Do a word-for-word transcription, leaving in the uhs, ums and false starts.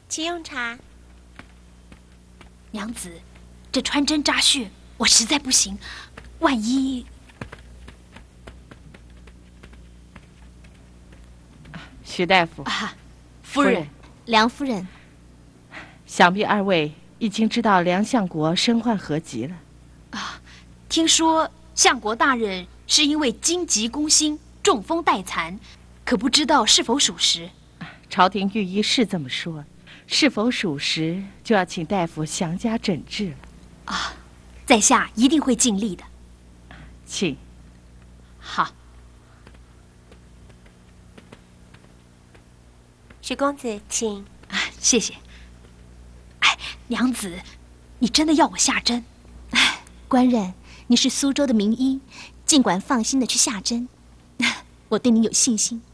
请用茶。 娘子，这穿针扎血，我实在不行。万一…… 徐大夫啊，夫人， 梁夫人， 想必二位已经知道梁相国身患何疾了。 啊，听说相国大人是因为荆棘攻心，中风待残，可不知道是否属实。 朝廷御医是这么说，是否属实，就要请大夫详加诊治了。 啊，在下一定会尽力的。 请。 好。 徐公子，请。 啊，谢谢。哎，娘子，你真的要我下针？ 哎，官人，你是苏州的名医，尽管放心的去下针，我对你有信心。